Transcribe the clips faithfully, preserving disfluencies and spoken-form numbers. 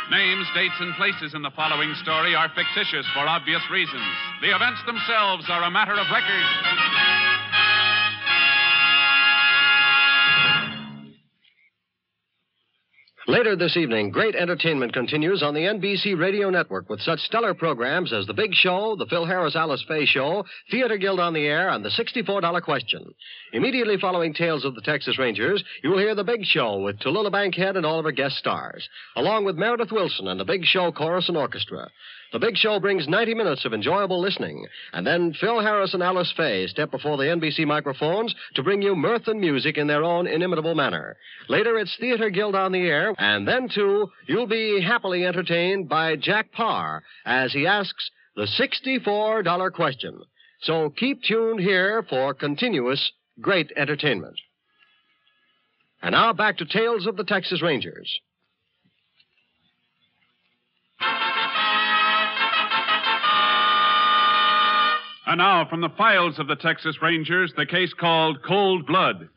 Names, dates, and places in the following story are fictitious for obvious reasons. The events themselves are a matter of record. Later this evening, great entertainment continues on the N B C Radio Network with such stellar programs as The Big Show, The Phil Harris Alice Faye Show, Theater Guild on the Air, and The sixty-four dollar Question. Immediately following Tales of the Texas Rangers, you will hear The Big Show with Tallulah Bankhead and all of her guest stars, along with Meredith Wilson and The Big Show Chorus and Orchestra. The Big Show brings ninety minutes of enjoyable listening, and then Phil Harris and Alice Faye step before the N B C microphones to bring you mirth and music in their own inimitable manner. Later, it's Theater Guild on the Air, and then, too, you'll be happily entertained by Jack Parr as he asks the sixty-four dollar Question. So keep tuned here for continuous great entertainment. And now back to Tales of the Texas Rangers. And now, from the files of the Texas Rangers, the case called Cold Blood.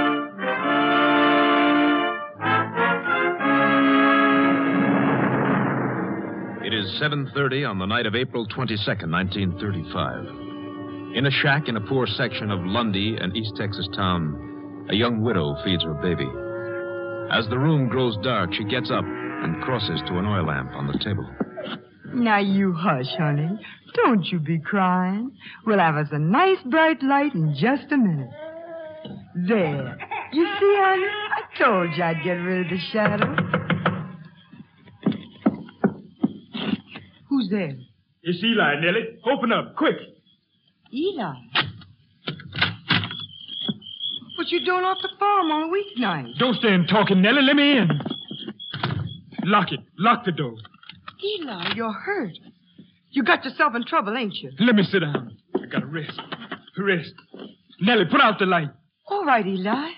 It is seven thirty on the night of April twenty-second, nineteen thirty-five. In a shack in a poor section of Lundy, an East Texas town, a young widow feeds her baby. As the room grows dark, she gets up and crosses to an oil lamp on the table. Now, you hush, honey. Don't you be crying. We'll have us a nice bright light in just a minute. There. You see, honey? I told you I'd get rid of the shadow. Who's there? It's Eli, Nellie. Open up, quick. Eli? What you doing off the farm on a weeknight? Don't stand talking, Nellie. Let me in. Lock it. Lock the door. Eli, you're hurt. You got yourself in trouble, ain't you? Let me sit down. I gotta rest. Rest. Nellie, put out the light. All right, Eli.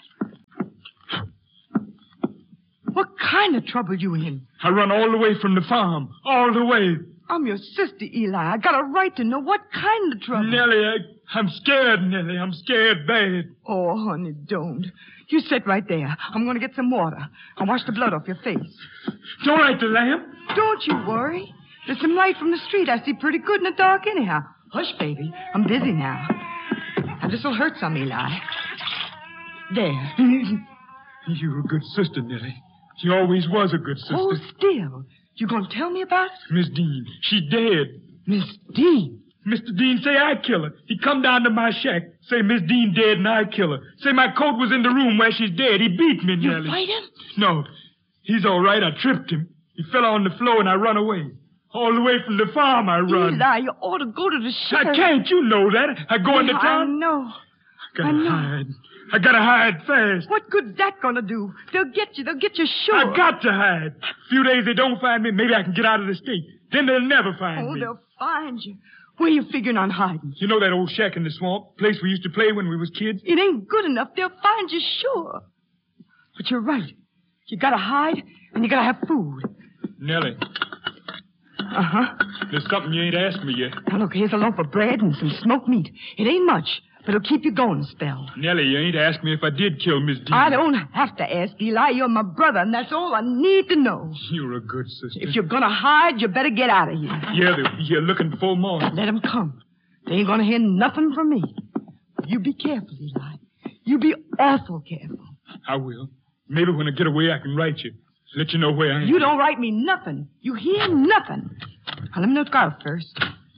What kind of trouble you in? I run all the way from the farm. All the way. I'm your sister, Eli. I got a right to know what kind of trouble. Nellie, I, I'm scared, Nellie. I'm scared bad. Oh, honey, don't. You sit right there. I'm going to get some water. I'll wash the blood off your face. Don't light the lamp. Don't you worry. There's some light from the street. I see pretty good in the dark anyhow. Hush, baby. I'm busy now. Now, this'll hurt some, Eli. There. You're a good sister, Nellie. You always was a good sister. Oh, still. You going to tell me about it? Miss Dean. She's dead. Miss Dean? Mister Dean say I kill her. He come down to my shack, say Miss Dean dead and I kill her. Say my coat was in the room where she's dead. He beat me, Nellie. You fight him? No. He's all right. I tripped him. He fell on the floor and I run away. All the way from the farm I run. Eli, you ought to go to the sheriff. I can't. You know that. I go yeah, into town. I know. I gotta I know. hide. I gotta hide fast. What good's that gonna do? They'll get you. They'll get you sure. I got to hide. A few days they don't find me, maybe I can get out of the state. Then they'll never find oh, me. they'll find you. Where you figuring on hiding? You know that old shack in the swamp? Place we used to play when we was kids? It ain't good enough. They'll find you sure. But you're right. You gotta hide, and you gotta have food. Nellie. Uh-huh. There's something you ain't asked me yet. Now, look, here's a loaf of bread and some smoked meat. It ain't much, but it'll keep you going a spell. Nellie, you ain't asked me if I did kill Miss Dean. I don't have to ask, Eli. You're my brother, and that's all I need to know. You're a good sister. If you're gonna hide, you better get out of here. Yeah, they'll be here looking before morning. Let them come. They ain't gonna hear nothing from me. You be careful, Eli. You be awful careful. I will. Maybe when I get away, I can write you. Let you know where I am. You don't write me nothing. You hear nothing. Now, let me look out first.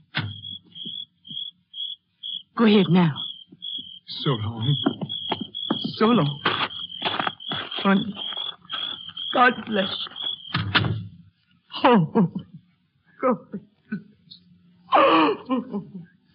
Go ahead now. So long. So long. Honey. God bless you. Oh. God bless you. Oh.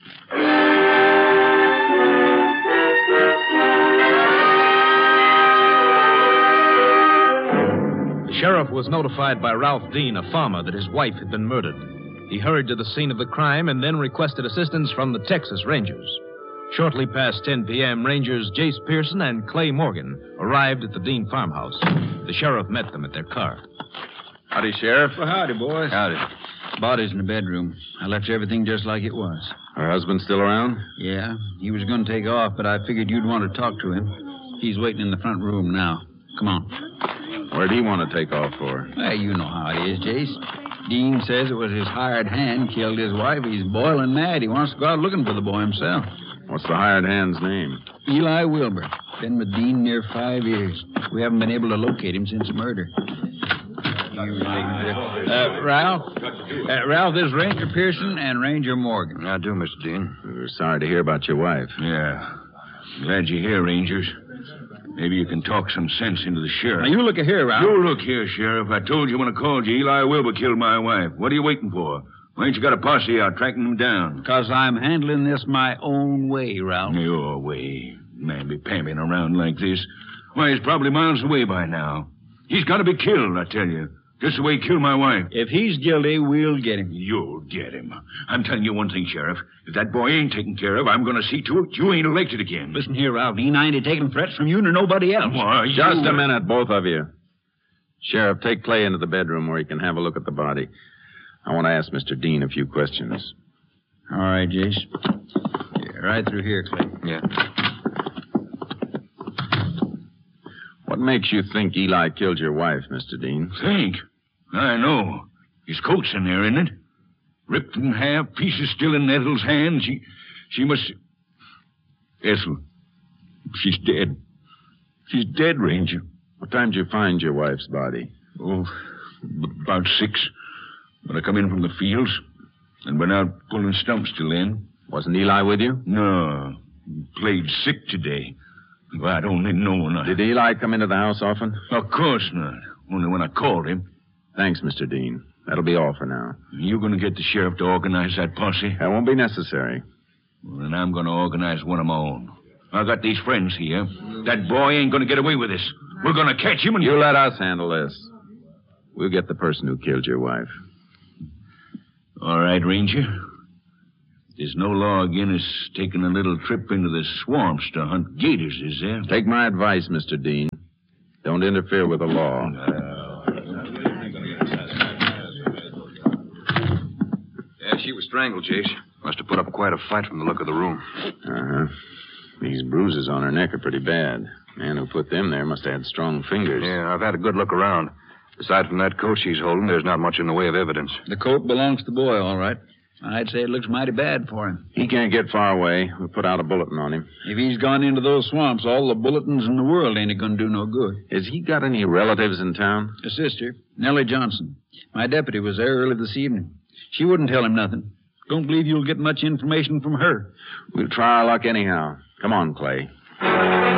The sheriff was notified by Ralph Dean, a farmer, that his wife had been murdered. He hurried to the scene of the crime and then requested assistance from the Texas Rangers. Shortly past ten p.m., Rangers Jace Pearson and Clay Morgan arrived at the Dean farmhouse. The sheriff met them at their car. Howdy, Sheriff. Well, howdy, boys. Howdy. Body's in the bedroom. I left everything just like it was. Her husband still around? Yeah, he was going to take off, but I figured you'd want to talk to him. He's waiting in the front room now. Come on. Where'd he want to take off for? Well, you know how it is, Jace. Dean says it was his hired hand killed his wife. He's boiling mad. He wants to go out looking for the boy himself. What's the hired hand's name? Eli Wilbur. Been with Dean near five years. We haven't been able to locate him since the murder. Uh, Ralph? Uh, Ralph, this is Ranger Pearson and Ranger Morgan. I do, Mister Dean. We're sorry to hear about your wife. Yeah. Glad you're here, Rangers. Maybe you can talk some sense into the sheriff. Now, you look here, Ralph. You look here, Sheriff. I told you when I called you, Eli Wilbur killed my wife. What are you waiting for? Why ain't you got a posse out tracking him down? Because I'm handling this my own way, Ralph. Your way. Man be pamping around like this. Why, he's probably miles away by now. He's got to be killed, I tell you. Just the way he killed my wife. If he's guilty, we'll get him. You'll get him. I'm telling you one thing, Sheriff. If that boy ain't taken care of, I'm going to see to it you ain't elected again. Listen here, Ralph Dean. I ain't taking threats from you nor nobody else. Why, you... Just a minute, both of you. Sheriff, take Clay into the bedroom where he can have a look at the body. I want to ask Mister Dean a few questions. All right, Jace. Yeah, right through here, Clay. Yeah. What makes you think Eli killed your wife, Mister Dean? Think? I know. His coat's in there, isn't it? Ripped in half, pieces still in Ethel's hand. She, she must... Ethel, she's dead. She's dead, Ranger. What time did you find your wife's body? Oh, b- about six. When I come in from the fields. And went out pulling stumps till then. Wasn't Eli with you? No. He played sick today. Well, I don't know when I... Did Eli come into the house often? Of course not. Only when I called him. Thanks, Mister Dean. That'll be all for now. You going to get the sheriff to organize that posse? That won't be necessary. Well, then I'm going to organize one of my own. I got these friends here. That boy ain't going to get away with this. We're going to catch him and... You let us handle this. We'll get the person who killed your wife. All right, Ranger. There's no law against taking a little trip into the swamps to hunt gators, is there? Take my advice, Mister Dean. Don't interfere with the law. Yeah, she was strangled, Jace. Must have put up quite a fight from the look of the room. Uh-huh. These bruises on her neck are pretty bad. Man who put them there must have had strong fingers. Yeah, I've had a good look around. Aside from that coat she's holding, there's not much in the way of evidence. The coat belongs to the boy, all right. I'd say it looks mighty bad for him. He can't get far away. We'll put out a bulletin on him. If he's gone into those swamps, all the bulletins in the world ain't going to do no good. Has he got any relatives in town? A sister, Nellie Johnson. My deputy was there early this evening. She wouldn't tell him nothing. Don't believe you'll get much information from her. We'll try our luck anyhow. Come on, Clay.